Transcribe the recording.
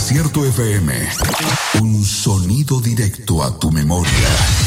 Desierto FM. Un sonido directo a tu memoria.